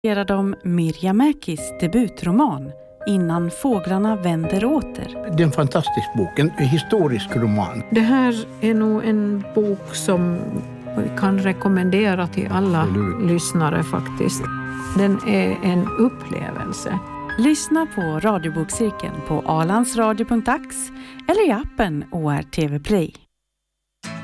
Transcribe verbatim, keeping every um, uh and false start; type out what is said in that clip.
om Mirja Mäkis debutroman Innan fåglarna vänder åter. Det är en fantastisk bok, en historisk roman. Det här är nog en bok som vi kan rekommendera till alla Absolut. lyssnare faktiskt. Den är en upplevelse. Lyssna på radiobokcirkeln på alandsradio punkt ax eller i appen O R T V Play.